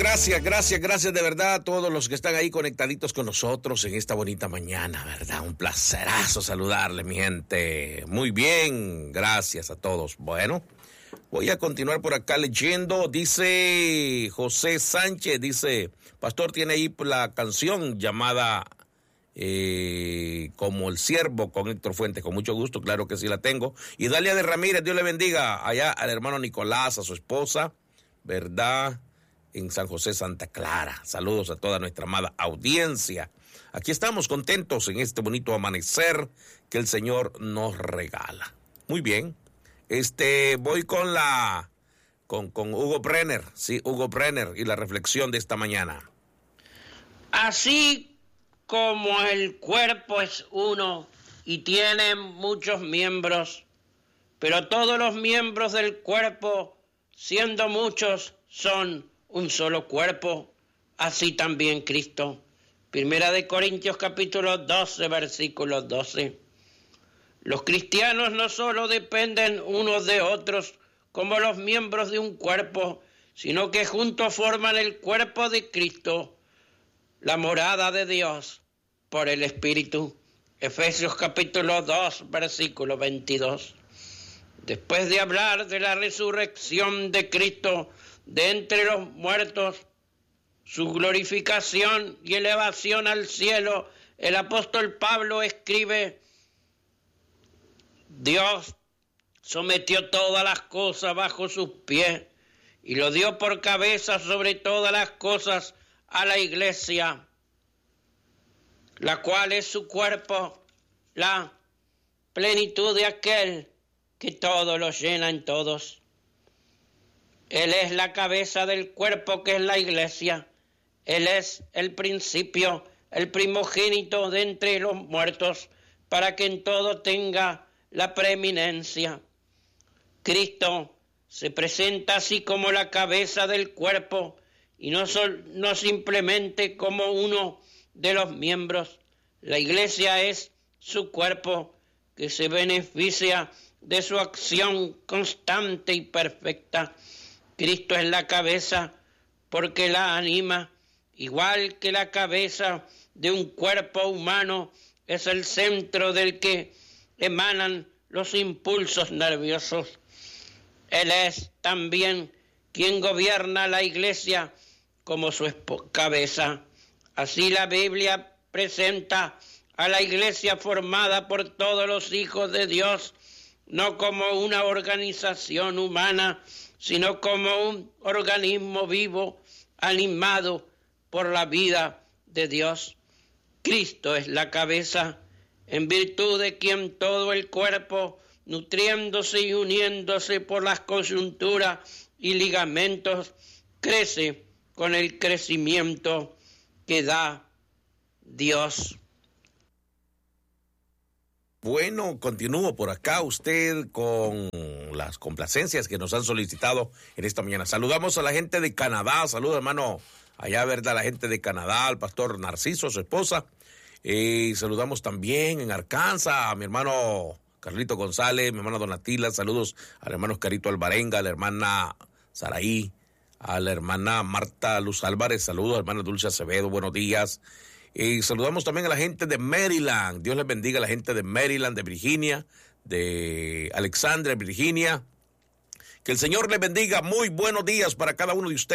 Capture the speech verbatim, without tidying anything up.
Gracias, gracias, gracias de verdad a todos los que están ahí conectaditos con nosotros en esta bonita mañana, ¿verdad? Un placerazo saludarle, mi gente. Muy bien, gracias a todos. Bueno, voy a continuar por acá leyendo. Dice José Sánchez, dice, pastor, tiene ahí la canción llamada eh, Como el Siervo con Héctor Fuentes. Con mucho gusto, claro que sí la tengo. Y Dalia de Ramírez, Dios le bendiga allá al hermano Nicolás, a su esposa, ¿verdad? En San José, Santa Clara. Saludos a toda nuestra amada audiencia. Aquí estamos contentos en este bonito amanecer que el Señor nos regala. Muy bien. Este, voy con la, con, con Hugo Brenner, sí, Hugo Brenner y la reflexión de esta mañana. Así como el cuerpo es uno y tiene muchos miembros, pero todos los miembros del cuerpo, siendo muchos, son un solo cuerpo, así también Cristo. Primera de Corintios capítulo doce, versículo doce. Los cristianos no solo dependen unos de otros como los miembros de un cuerpo, sino que juntos forman el cuerpo de Cristo, la morada de Dios por el Espíritu. Efesios capítulo dos, versículo veintidós. Después de hablar de la resurrección de Cristo de entre los muertos, su glorificación y elevación al cielo, el apóstol Pablo escribe: Dios sometió todas las cosas bajo sus pies y lo dio por cabeza sobre todas las cosas a la iglesia, la cual es su cuerpo, la plenitud de aquel que todo lo llena en todos. Él es la cabeza del cuerpo que es la iglesia. Él es el principio, el primogénito de entre los muertos, para que en todo tenga la preeminencia. Cristo se presenta así como la cabeza del cuerpo y no, sol, no simplemente como uno de los miembros. La iglesia es su cuerpo que se beneficia de su acción constante y perfecta. Cristo es la cabeza porque la anima, igual que la cabeza de un cuerpo humano es el centro del que emanan los impulsos nerviosos. Él es también quien gobierna la iglesia como su cabeza. Así la Biblia presenta a la iglesia formada por todos los hijos de Dios, no como una organización humana, sino como un organismo vivo, animado por la vida de Dios. Cristo es la cabeza, en virtud de quien todo el cuerpo, nutriéndose y uniéndose por las coyunturas y ligamentos, crece con el crecimiento que da Dios. Bueno, continúo por acá usted con las complacencias que nos han solicitado en esta mañana. Saludamos a la gente de Canadá, saludos hermano, allá verdad, la gente de Canadá, al pastor Narciso, su esposa, y saludamos también en Arkansas a mi hermano Carlito González, mi hermana Donatila, saludos al hermano Carito Alvarenga, a la hermana Saraí, a la hermana Marta Luz Álvarez, saludos, hermana Dulce Acevedo, buenos días. Y saludamos también a la gente de Maryland. Dios les bendiga a la gente de Maryland, de Virginia, de Alexandria, Virginia. Que el Señor les bendiga. Muy buenos días para cada uno de ustedes.